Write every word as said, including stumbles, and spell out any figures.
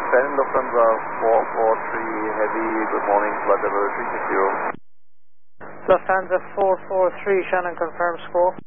ten Lufthansa four four three Heavy, good morning, flight level three six zero. Lufthansa four four three, Shannon confirm score.